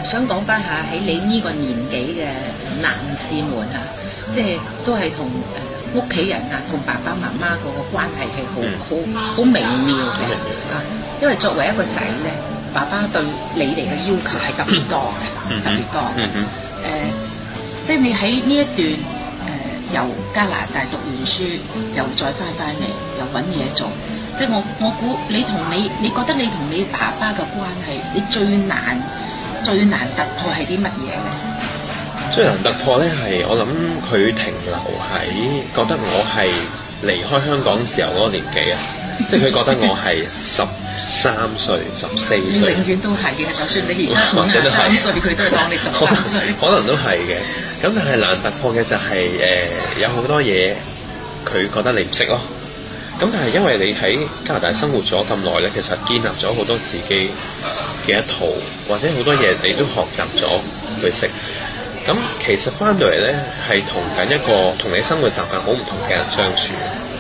想講翻下喺你呢個年紀嘅男士們啊，即係都係同屋企人啊，同爸爸媽媽嗰個關係係好微妙嘅啊。因為作為一個仔咧，爸爸對你哋嘅要求係特別多嘅，特別多嘅。即係你喺呢一段由加拿大讀完書，又再翻嚟，又揾嘢做。即係我估你覺得你同你爸爸嘅關係，你最難突破係啲乜嘢咧？ 最難突破咧係我諗佢停留喺覺得我係離開香港時候嗰個年紀啊，即係佢覺得我係13歲、14歲， 永遠都係嘅。就算你而家53歲，佢都係當你13歲。 可能都係嘅。咁但係難突破嘅就係有好多嘢佢覺得你唔識咯。咁但係因為你喺加拿大生活咗咁耐咧，其實建立咗好多自己嘅一套，或者好多嘢你都學習咗去識。咁其實翻到嚟咧係同緊一個同你生活習慣好唔同嘅人相處。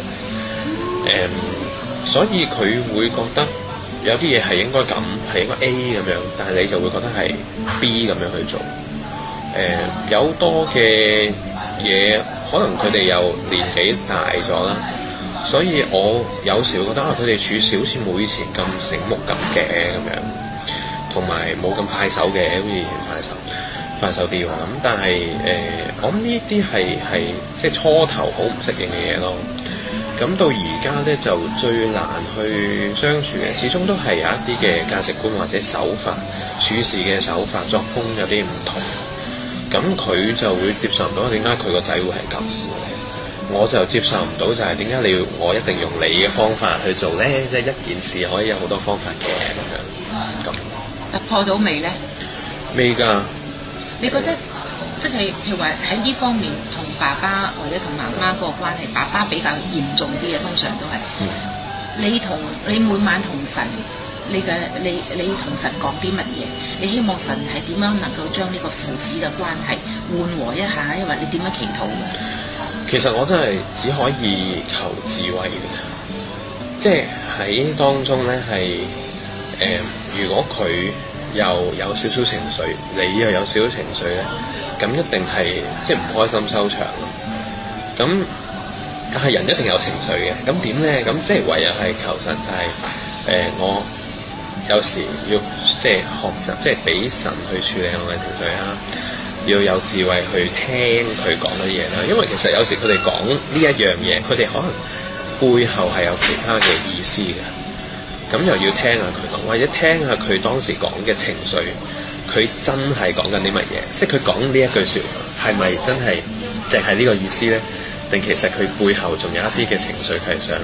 所以佢會覺得有啲嘢係應該咁，係應該 A 咁樣，但係你就會覺得係 B 咁樣去做。有多嘅嘢可能佢哋又年紀大咗啦。所以我有時會覺得佢哋處事好似冇以前咁醒目咁嘅咁樣，同埋冇咁快手嘅，好似以前快手啲喎。咁但係我諗呢啲係即係初頭好唔適應嘅嘢咯。咁到而家咧就最難去相處嘅，始終都係有一啲嘅價值觀或者手法、處事嘅手法、作風有啲唔同。咁佢就會接受唔到點解佢個仔會係咁。我就接受唔到，就係點解你要我一定用你嘅方法去做咧？即係一件事可以有好多方法嘅咁樣。咁突破到未咧？ 未㗎。 你覺得即係譬如話喺呢方面同爸爸或者同媽媽嗰個關係，爸爸比較嚴重啲嘅，通常都係你每晚同神，你同神講啲乜嘢？你希望神係點樣能夠將呢個父子嘅關係緩和一下？因為你點樣祈禱嘅？ 其實我真係只可以求智慧嘅，即係喺當中咧係如果佢又有少少情緒，你又有少少情緒咧，咁一定係即係唔開心收場咯。咁但係人一定有情緒嘅，咁點咧？咁即係唯有係求神就係我有時要即係學習，即係俾神去處理我嘅情緒啊。要有智慧去聽佢講嘅嘢啦，因為其實有時佢哋講呢一樣嘢，佢哋可能背後係有其他嘅意思嘅，咁又要聽下佢講，或者聽下佢當時講嘅情緒，佢真係講緊啲乜嘢？即係佢講呢一句説話係咪真係淨係呢個意思咧？定其實佢背後仲有一啲嘅情緒佢係想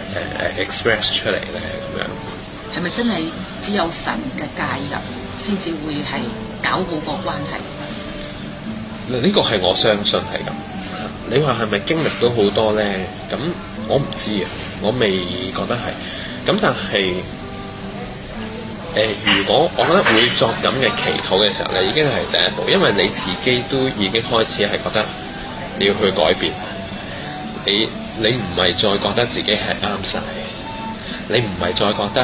express 出嚟咧？咁樣係咪真係只有神嘅介入先至會係搞好個關係？呢個係我相信係咁。你話係咪經歷到好多咧？咁我唔知啊，我未覺得係。咁但係如果我覺得會作咁嘅祈禱嘅時候咧，已經係第一步，因為你自己都已經開始係覺得你要去改變。你唔係再覺得自己係啱晒，你唔係再覺得